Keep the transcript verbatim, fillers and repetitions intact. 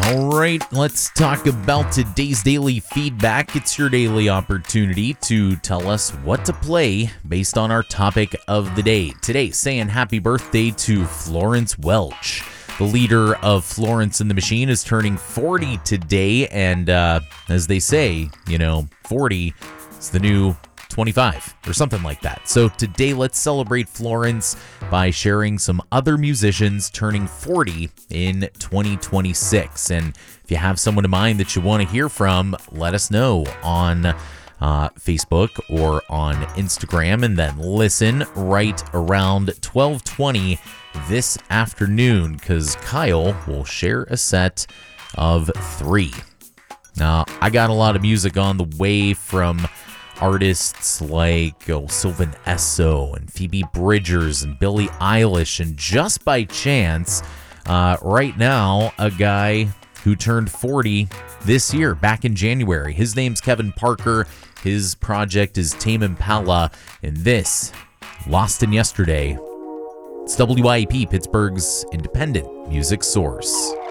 All right, let's talk about today's daily feedback. It's your daily opportunity to tell us what to play based on our topic of the day. Today, saying happy birthday to Florence Welch. The leader of Florence and the Machine is turning forty today, and uh, as they say, you know, forty is the new twenty-five or something like that. So today, let's celebrate Florence by sharing some other musicians turning forty in twenty twenty-six. And if you have someone in mind that you want to hear from, let us know on uh, Facebook or on Instagram, and then listen right around twelve twenty this afternoon, because Kyle will share a set of three. Now, I got a lot of music on the way from artists like oh, Sylvan Esso and Phoebe Bridgers and Billie Eilish, and just by chance, uh, right now, a guy who turned forty this year, back in January. His name's Kevin Parker. His project is Tame Impala, and this, Lost in Yesterday. It's W I E P, Pittsburgh's independent music source.